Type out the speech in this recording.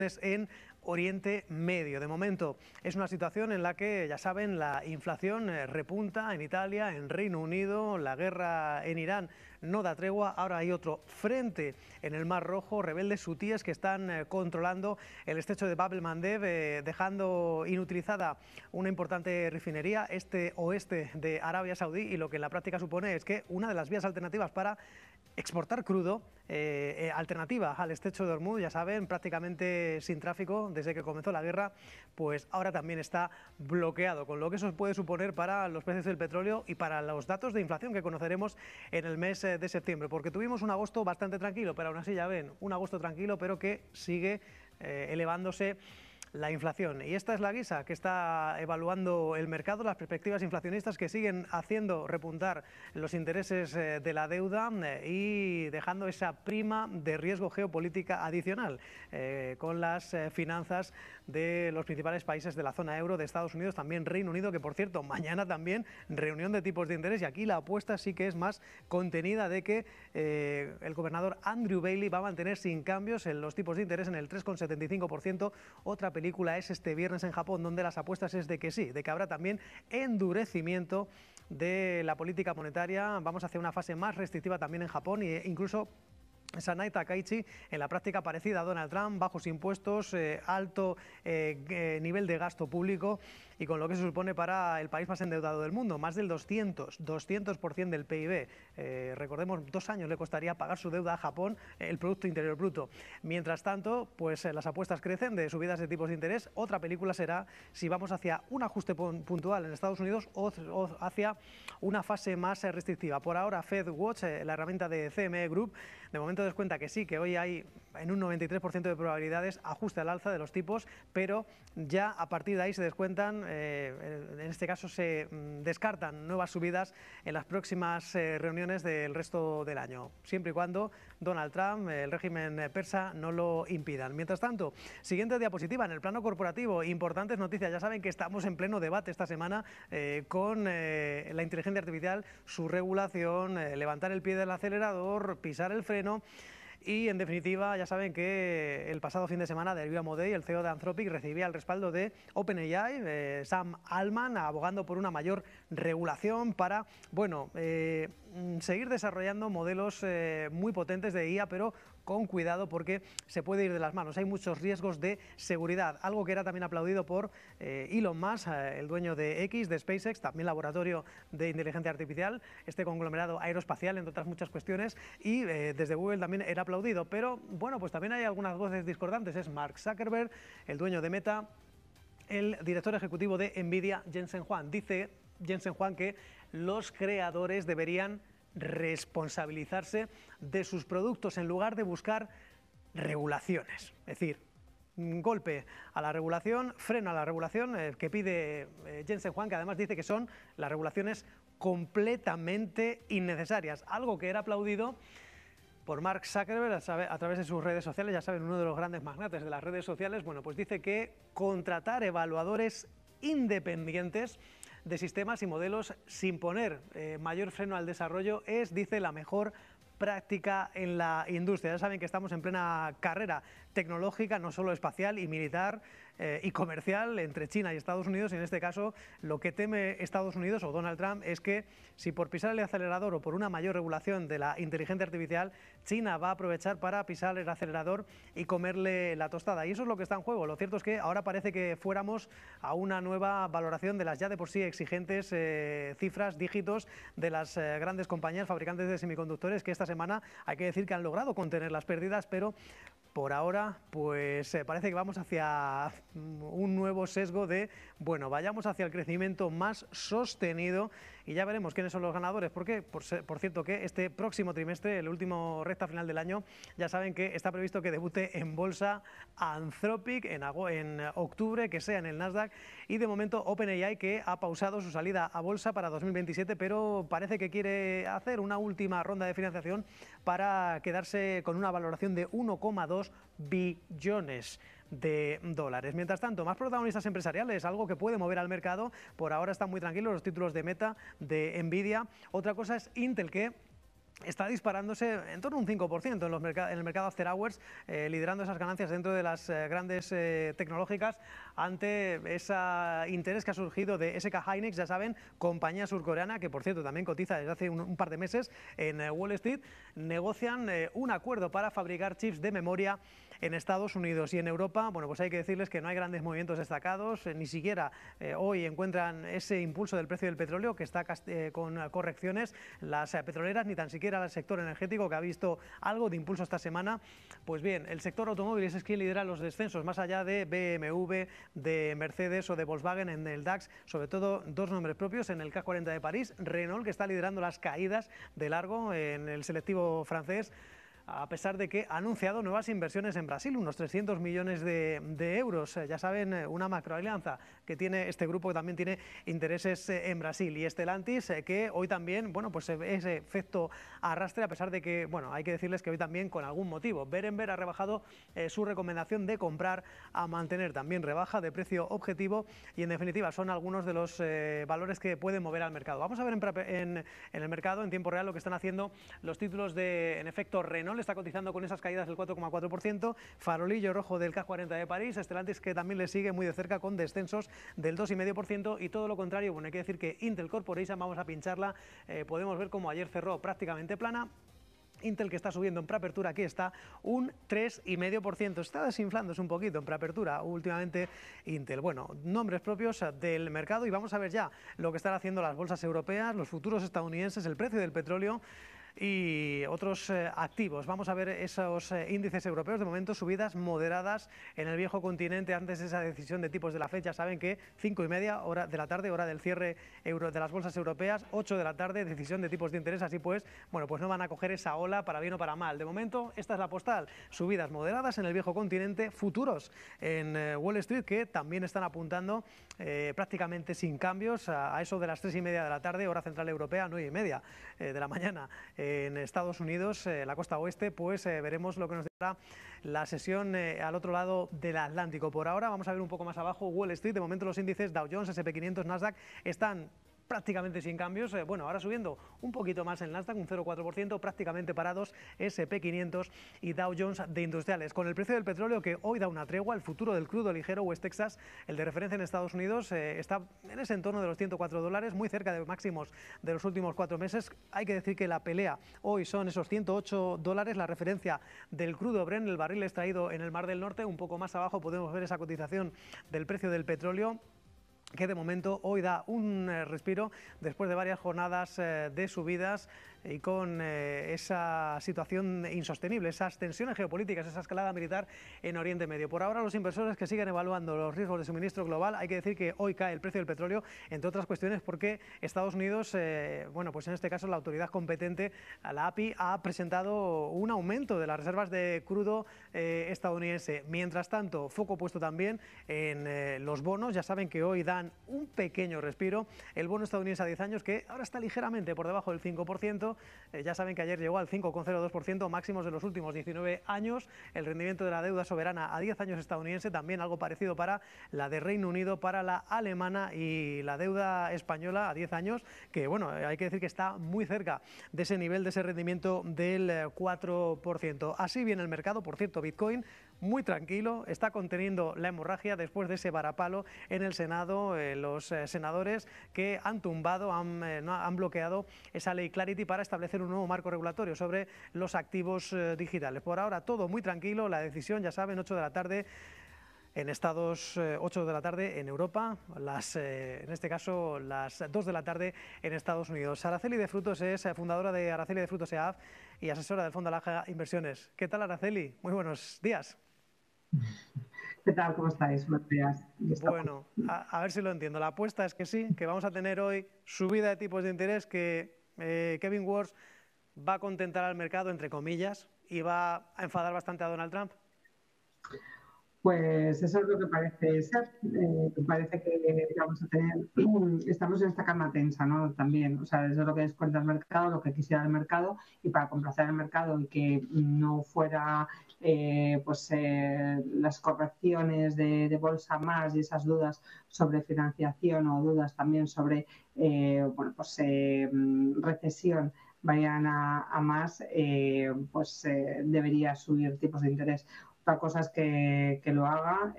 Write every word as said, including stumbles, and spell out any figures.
en Oriente Medio. De momento es una situación en la que, ya saben, la inflación repunta en Italia, en Reino Unido, la guerra en Irán no da tregua. Ahora hay otro frente en el Mar Rojo, rebeldes hutíes que están eh, controlando el estrecho de Bab el-Mandeb, eh, dejando inutilizada una importante refinería este-oeste de Arabia Saudí, y lo que en la práctica supone es que una de las vías alternativas para exportar crudo, eh, eh, alternativa al estrecho de Hormuz, ya saben, prácticamente sin tráfico desde que comenzó la guerra, pues ahora también está bloqueado, con lo que eso puede suponer para los precios del petróleo y para los datos de inflación que conoceremos en el mes de septiembre, porque tuvimos un agosto bastante tranquilo, pero aún así ya ven, un agosto tranquilo, pero que sigue eh, elevándose la inflación. Y esta es la guisa que está evaluando el mercado, las perspectivas inflacionistas que siguen haciendo repuntar los intereses de la deuda y dejando esa prima de riesgo geopolítica adicional eh, con las finanzas de los principales países de la zona euro, de Estados Unidos, también Reino Unido, que por cierto, mañana también reunión de tipos de interés, y aquí la apuesta sí que es más contenida de que eh, el gobernador Andrew Bailey va a mantener sin cambios en los tipos de interés en el tres coma setenta y cinco por ciento. Otra película es este viernes en Japón, donde las apuestas es de que sí, de que habrá también endurecimiento de la política monetaria. Vamos hacia una fase más restrictiva también en Japón, e incluso Sanai Takaichi, en la práctica parecida a Donald Trump, bajos impuestos, eh, alto eh, eh, nivel de gasto público, y con lo que se supone para el país más endeudado del mundo, más del doscientos por ciento del P I B. Eh, recordemos, dos años le costaría pagar su deuda a Japón, eh, el Producto Interior Bruto. Mientras tanto, pues eh, las apuestas crecen de subidas de tipos de interés. Otra película será si vamos hacia un ajuste puntual en Estados Unidos o, o hacia una fase más eh, restrictiva. Por ahora, FedWatch, eh, la herramienta de C M E Group, de momento des cuenta que sí, que hoy hay en un noventa y tres por ciento de probabilidades ajuste al alza de los tipos, pero ya a partir de ahí se descuentan, eh, en este caso se mm, descartan nuevas subidas en las próximas eh, reuniones del resto del año, siempre y cuando Donald Trump, el régimen persa, no lo impidan. Mientras tanto, siguiente diapositiva, en el plano corporativo, importantes noticias. Ya saben que estamos en pleno debate esta semana eh, con eh, la inteligencia artificial, su regulación, eh, levantar el pie del acelerador, pisar el freno. Y, en definitiva, ya saben que el pasado fin de semana David Amodei, el C E O de Anthropic, recibía el respaldo de OpenAI, eh, Sam Altman, abogando por una mayor regulación para, bueno, eh, seguir desarrollando modelos eh, muy potentes de I A, pero con cuidado porque se puede ir de las manos. Hay muchos riesgos de seguridad, algo que era también aplaudido por eh, Elon Musk, eh, el dueño de X, de SpaceX, también laboratorio de inteligencia artificial, este conglomerado aeroespacial, entre otras muchas cuestiones, y eh, desde Google también era aplaudido. Pero bueno, pues también hay algunas voces discordantes. Es Mark Zuckerberg, el dueño de Meta, el director ejecutivo de Nvidia, Jensen Huang. Dice Jensen Huang que los creadores deberían responsabilizarse de sus productos en lugar de buscar regulaciones. Es decir, golpe a la regulación, freno a la regulación eh, que pide eh, Jensen Huang, que además dice que son las regulaciones completamente innecesarias, algo que era aplaudido por Mark Zuckerberg a través de sus redes sociales. Ya saben, uno de los grandes magnates de las redes sociales. Bueno, pues dice que contratar evaluadores independientes de sistemas y modelos sin poner eh, mayor freno al desarrollo es, dice, la mejor práctica en la industria. Ya saben que estamos en plena carrera tecnológica, no solo espacial y militar eh, y comercial, entre China y Estados Unidos, y en este caso lo que teme Estados Unidos o Donald Trump es que si por pisar el acelerador o por una mayor regulación de la inteligencia artificial, China va a aprovechar para pisar el acelerador y comerle la tostada. Y eso es lo que está en juego. Lo cierto es que ahora parece que fuéramos a una nueva valoración de las ya de por sí exigentes eh, cifras, dígitos de las eh, grandes compañías fabricantes de semiconductores, que esta semana hay que decir que han logrado contener las pérdidas, pero por ahora, pues eh, parece que vamos hacia un nuevo sesgo de, bueno, vayamos hacia el crecimiento más sostenido, y ya veremos quiénes son los ganadores, porque, por, por cierto, que este próximo trimestre, el último recta final del año, ya saben que está previsto que debute en bolsa Anthropic en, en octubre, que sea en el Nasdaq, y de momento OpenAI, que ha pausado su salida a bolsa para dos mil veintisiete, pero parece que quiere hacer una última ronda de financiación para quedarse con una valoración de uno coma dos billones de dólares. Mientras tanto, más protagonistas empresariales, algo que puede mover al mercado. Por ahora están muy tranquilos los títulos de Meta, de Nvidia. Otra cosa es Intel, que está disparándose en torno a un cinco por ciento en, los en el mercado after hours, eh, liderando esas ganancias dentro de las eh, grandes eh, tecnológicas ante ese interés que ha surgido de S K Hynix, ya saben, compañía surcoreana que por cierto también cotiza desde hace un, un par de meses en eh, Wall Street. Negocian eh, un acuerdo para fabricar chips de memoria en Estados Unidos y en Europa. Bueno, pues hay que decirles que no hay grandes movimientos destacados, eh, ni siquiera eh, hoy encuentran ese impulso del precio del petróleo que está eh, con correcciones. Las eh, petroleras, ni tan siquiera el sector energético, que ha visto algo de impulso esta semana. Pues bien, el sector automóvil es quien lidera los descensos, más allá de B M W, de Mercedes o de Volkswagen en el DAX, sobre todo dos nombres propios en el C A C cuarenta de París, Renault, que está liderando las caídas de largo en el selectivo francés, a pesar de que ha anunciado nuevas inversiones en Brasil, unos trescientos millones de, de euros. Ya saben, una macroalianza que tiene este grupo, que también tiene intereses en Brasil. Y Stellantis, que hoy también, bueno, pues ese efecto arrastre, a pesar de que, bueno, hay que decirles que hoy también con algún motivo. Berenberg ha rebajado eh, su recomendación de comprar a mantener, también rebaja de precio objetivo, y en definitiva son algunos de los eh, valores que pueden mover al mercado. Vamos a ver en, en, en el mercado en tiempo real lo que están haciendo los títulos de, en efecto, Renault. Está cotizando con esas caídas del cuatro coma cuatro por ciento, farolillo rojo del C A C cuarenta de París, Stellantis, que también le sigue muy de cerca con descensos del dos coma cinco por ciento, y todo lo contrario, bueno, hay que decir que Intel Corporation, vamos a pincharla, eh, podemos ver como ayer cerró prácticamente plana. Intel, que está subiendo en preapertura, aquí está un tres coma cinco por ciento, está desinflándose un poquito en preapertura últimamente Intel. Bueno, nombres propios del mercado, y vamos a ver ya lo que están haciendo las bolsas europeas, los futuros estadounidenses, el precio del petróleo y otros eh, activos. Vamos a ver esos eh, índices europeos, de momento subidas moderadas en el viejo continente antes de esa decisión de tipos de la fecha. Saben que cinco y media hora de la tarde, hora del cierre euro de las bolsas europeas, ocho de la tarde, decisión de tipos de interés. Así pues, bueno, pues no van a coger esa ola para bien o para mal. De momento, esta es la postal, subidas moderadas en el viejo continente, futuros en eh, Wall Street, que también están apuntando eh, prácticamente sin cambios a, a eso de las tres y media de la tarde, hora central europea, nueve y media eh, de la mañana. En Estados Unidos, eh, la costa oeste, pues eh, veremos lo que nos dará la sesión eh, al otro lado del Atlántico. Por ahora vamos a ver un poco más abajo Wall Street. De momento los índices Dow Jones, ese and pe quinientos, Nasdaq están prácticamente sin cambios. Eh, bueno, ahora subiendo un poquito más el Nasdaq, un cero coma cuatro por ciento, prácticamente parados ese and pe quinientos y Dow Jones de industriales. Con el precio del petróleo, que hoy da una tregua, el futuro del crudo ligero West Texas, el de referencia en Estados Unidos, eh, está en ese entorno de los ciento cuatro dólares, muy cerca de máximos de los últimos cuatro meses. Hay que decir que la pelea hoy son esos ciento ocho dólares, la referencia del crudo Brent, el barril extraído en el Mar del Norte. Un poco más abajo podemos ver esa cotización del precio del petróleo, que de momento hoy da un eh, respiro después de varias jornadas eh, de subidas y con eh, esa situación insostenible, esas tensiones geopolíticas, esa escalada militar en Oriente Medio. Por ahora, los inversores que siguen evaluando los riesgos de suministro global. Hay que decir que hoy cae el precio del petróleo, entre otras cuestiones porque Estados Unidos, eh, bueno, pues en este caso la autoridad competente, la A P I, ha presentado un aumento de las reservas de crudo eh, estadounidense. Mientras tanto, foco puesto también en eh, los bonos. Ya saben que hoy dan un pequeño respiro. El bono estadounidense a diez años, que ahora está ligeramente por debajo del cinco por ciento. Eh, ya saben que ayer llegó al cinco coma cero dos por ciento, máximos de los últimos diecinueve años. El rendimiento de la deuda soberana a diez años estadounidense, también algo parecido para la de Reino Unido, para la alemana, y la deuda española a diez años, que bueno, hay que decir que está muy cerca de ese nivel, de ese rendimiento del cuatro por ciento. Así viene el mercado. Por cierto, Bitcoin muy tranquilo, está conteniendo la hemorragia después de ese varapalo en el Senado. Eh, los eh, senadores que han tumbado, han, eh, no, han bloqueado esa ley Clarity para establecer un nuevo marco regulatorio sobre los activos eh, digitales. Por ahora todo muy tranquilo, la decisión, ya saben, ocho de la tarde en Estados, eh, ocho de la tarde en Europa, las, eh, en este caso las dos de la tarde en Estados Unidos. Araceli de Frutos es fundadora de Araceli de Frutos E A F y asesora del Fondo Alaja Inversiones. ¿Qué tal, Araceli? Muy buenos días. ¿Qué tal? ¿Cómo estáis? Buenos días. Bueno, a, a ver si lo entiendo. La apuesta es que sí, que vamos a tener hoy subida de tipos de interés, que eh, Kevin Warsh va a contentar al mercado, entre comillas, y va a enfadar bastante a Donald Trump. Pues eso es lo que parece ser. Eh, parece que vamos a tener, estamos en esta cama tensa, ¿no? También, o sea, eso es lo que descuenta el mercado, lo que quisiera el mercado, y para complacer al mercado y que no fuera eh, pues eh, las correcciones de, de bolsa más y esas dudas sobre financiación o dudas también sobre eh, bueno, pues, eh, recesión vayan a, a más, eh, pues eh, debería subir tipos de interés. Otra cosa es que, que lo haga